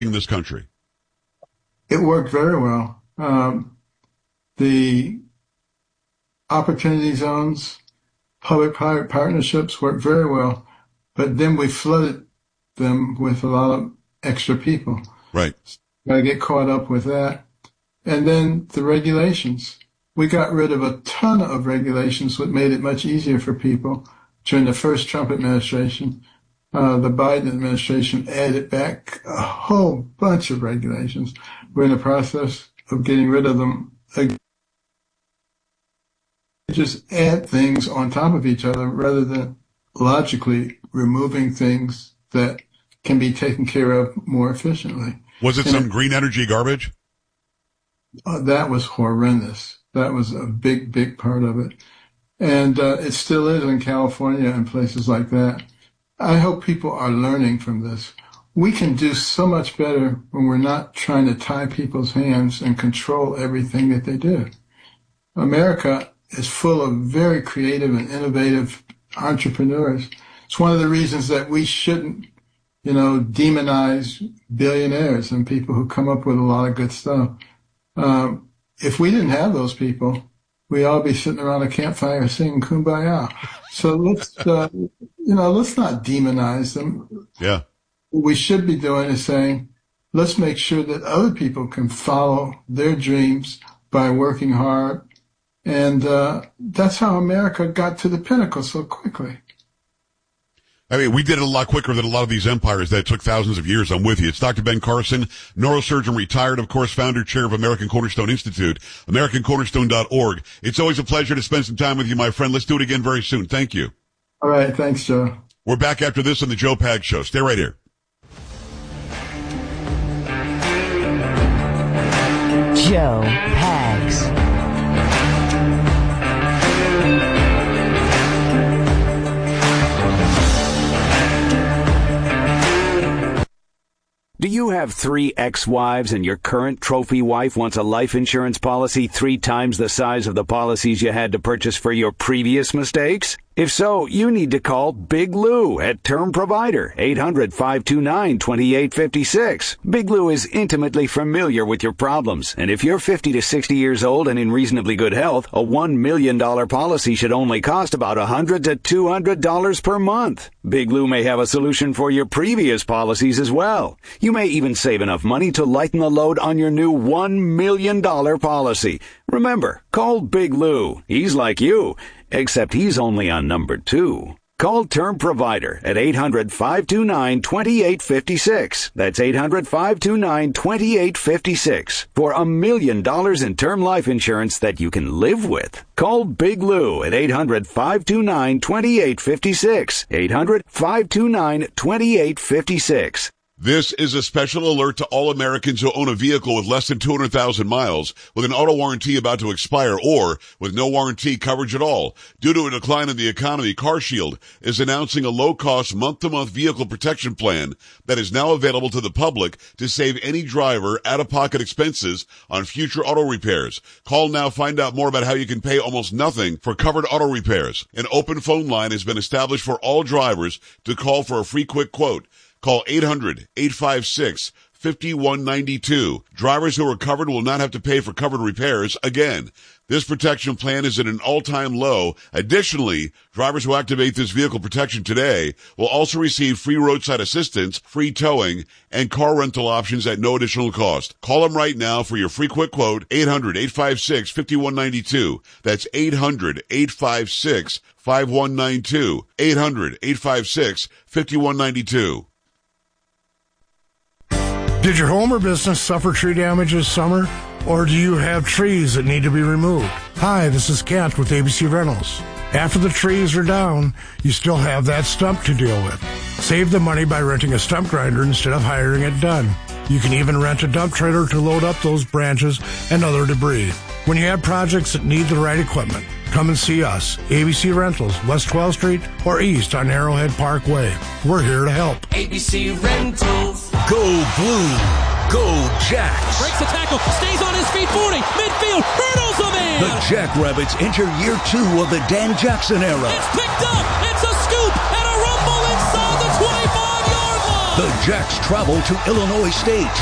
in this country? It worked very well. The opportunity zones, public-private partnerships worked very well, but then we flooded them with a lot of extra people. Right. Got to get caught up with that. And then the regulations. We got rid of a ton of regulations, which made it much easier for people during the first Trump administration. The Biden administration added back a whole bunch of regulations. We're in the process of getting rid of them again. Just add things on top of each other rather than logically removing things that can be taken care of more efficiently. Was it some green energy garbage? That was horrendous. That was a big, big part of it. And it still is in California and places like that. I hope people are learning from this. We can do so much better when we're not trying to tie people's hands and control everything that they do. America is full of very creative and innovative entrepreneurs. It's one of the reasons that we shouldn't, demonize billionaires and people who come up with a lot of good stuff. If we didn't have those people, we'd all be sitting around a campfire singing Kumbaya. So let's not demonize them. Yeah. What we should be doing is saying, let's make sure that other people can follow their dreams by working hard. And that's how America got to the pinnacle so quickly. I mean, we did it a lot quicker than a lot of these empires that took thousands of years. I'm with you. It's Dr. Ben Carson, neurosurgeon retired, of course, founder, chair of American Cornerstone Institute, AmericanCornerstone.org. It's always a pleasure to spend some time with you, my friend. Let's do it again very soon. Thank you. All right. Thanks, Joe. We're back after this on the Joe Pags Show. Stay right here. Joe Pags. Do you have 3 ex-wives and your current trophy wife wants a life insurance policy 3 times the size of the policies you had to purchase for your previous mistakes? If so, you need to call Big Lou at Term Provider, 800-529-2856. Big Lou is intimately familiar with your problems, and if you're 50 to 60 years old and in reasonably good health, a $1 million policy should only cost about $100 to $200 per month. Big Lou may have a solution for your previous policies as well. You may even save enough money to lighten the load on your new $1 million policy. Remember, call Big Lou. He's like you, except he's only on number 2. Call Term Provider at 800-529-2856. That's 800-529-2856 for $1 million in term life insurance that you can live with. Call Big Lou at 800-529-2856. 800-529-2856. This is a special alert to all Americans who own a vehicle with less than 200,000 miles, with an auto warranty about to expire, or with no warranty coverage at all. Due to a decline in the economy, CarShield is announcing a low-cost month-to-month vehicle protection plan that is now available to the public to save any driver out-of-pocket expenses on future auto repairs. Call now, find out more about how you can pay almost nothing for covered auto repairs. An open phone line has been established for all drivers to call for a free quick quote. Call 800-856-5192. Drivers who are covered will not have to pay for covered repairs again. This protection plan is at an all-time low. Additionally, drivers who activate this vehicle protection today will also receive free roadside assistance, free towing, and car rental options at no additional cost. Call them right now for your free quick quote, 800-856-5192. That's 800-856-5192. 800-856-5192. Did your home or business suffer tree damage this summer? Or do you have trees that need to be removed? Hi, this is Kent with ABC Rentals. After the trees are down, you still have that stump to deal with. Save the money by renting a stump grinder instead of hiring it done. You can even rent a dump trailer to load up those branches and other debris. When you have projects that need the right equipment, come and see us. ABC Rentals, West 12th Street or East on Arrowhead Parkway. We're here to help. ABC Rentals. Go Blue. Go Jacks. Breaks the tackle. Stays on his feet. 40. Midfield. Hurdles a man. The Jackrabbits enter year 2 of the Dan Jackson era. It's picked up. It's a scoop and a rumble inside the 25-yard line. The Jacks travel to Illinois State